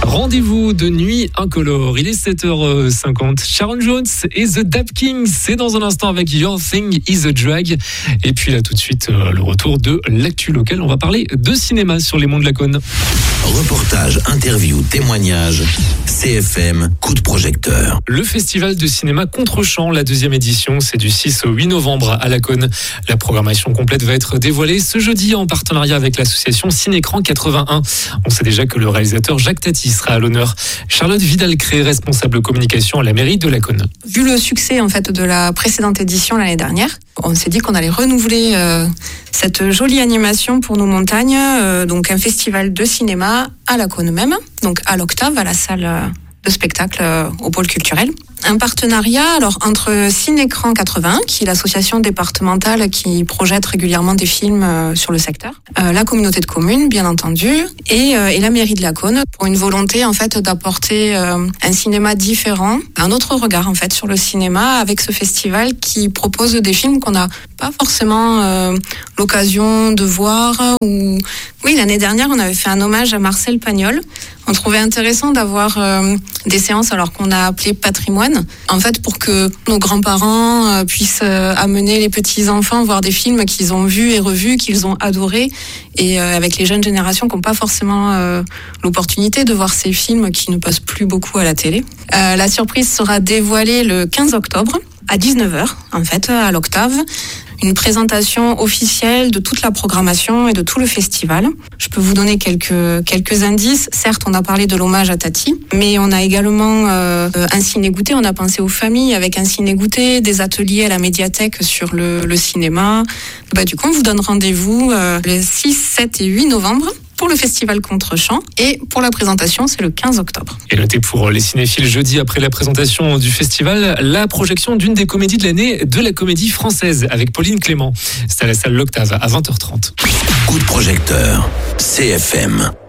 Rendez-vous de nuit incolore. Il est 7h50. Sharon Jones et The Dap Kings. C'est dans un instant avec Your Thing is a Drag. Et puis là, tout de suite, le retour de l'actu locale. On va parler de cinéma sur les monts de la Cône. Reportage, interview, témoignage. CFM, coup de projecteur. Le festival de cinéma Contre-champ, la 2e édition, c'est du 6 au 8 novembre à la Cône. La programmation complète va être dévoilée ce jeudi en partenariat avec l'association Cinécran 81. On sait déjà que le réalisateur Jacques Tati sera à l'honneur. Charlotte Vidal-Cré, responsable communication à la mairie de la Cône. Vu le succès en fait de la précédente édition l'année dernière, on s'est dit qu'on allait renouveler cette jolie animation pour nos montagnes, donc un festival de cinéma à la Cône même, donc à l'Octave, à la salle de spectacle au pôle culturel. Un partenariat entre Cinécran 81, qui est l'association départementale qui projette régulièrement des films sur le secteur, la communauté de communes, bien entendu, et la mairie de la Cône, pour une volonté en fait d'apporter un cinéma différent, un autre regard en fait sur le cinéma, avec ce festival qui propose des films qu'on n'a pas forcément l'occasion de voir. Oui, l'année dernière, on avait fait un hommage à Marcel Pagnol. On trouvait intéressant d'avoir des séances alors qu'on a appelé patrimoine, en fait pour que nos grands-parents puissent amener les petits-enfants voir des films qu'ils ont vus et revus, qu'ils ont adorés, et avec les jeunes générations qui n'ont pas forcément l'opportunité de voir ces films qui ne passent plus beaucoup à la télé. La surprise sera dévoilée le 15 octobre à 19h, en fait, à l'Octave. Une présentation officielle de toute la programmation et de tout le festival. Je peux vous donner quelques indices. Certes, on a parlé de l'hommage à Tati, mais on a également un ciné-goûté. On a pensé aux familles avec un ciné-goûté, des ateliers à la médiathèque sur le cinéma. Du coup, on vous donne rendez-vous les 6, 7 et 8 novembre pour le festival Contre-champ, et pour la présentation, c'est le 15 octobre. Et notez pour les cinéphiles, jeudi, après la présentation du festival, la projection d'une des comédies de l'année de la Comédie Française avec Pauline Clément. C'est à la salle L'Octave à 20h30. Coup de projecteur, CFM.